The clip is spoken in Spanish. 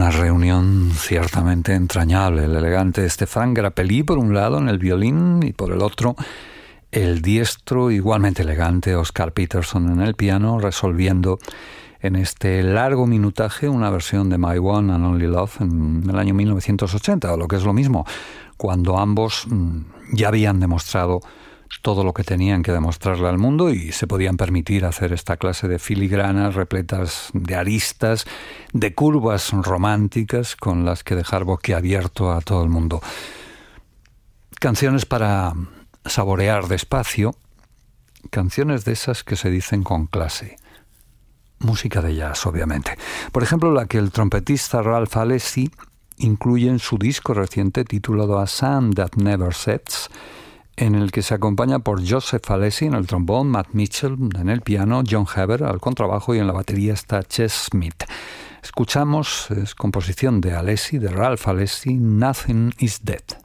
una reunión ciertamente entrañable. El elegante Stéphane Grappelli por un lado en el violín y por el otro el diestro, igualmente elegante Oscar Peterson en el piano, resolviendo en este largo minutaje una versión de My One and Only Love en el año 1980, o lo que es lo mismo, cuando ambos ya habían demostrado todo lo que tenían que demostrarle al mundo y se podían permitir hacer esta clase de filigranas repletas de aristas, de curvas románticas con las que dejar boquiabierto a todo el mundo. Canciones para saborear despacio, canciones de esas que se dicen con clase. Música de jazz, obviamente. Por ejemplo, la que el trompetista Ralph Alessi incluye en su disco reciente titulado A Sound That Never Sets, en el que se acompaña por Joseph Alessi en el trombón, Matt Mitchell en el piano, John Haber al contrabajo y en la batería está Ches Smith. Escuchamos, es composición de Alessi, de Ralph Alessi, Nothing is Dead.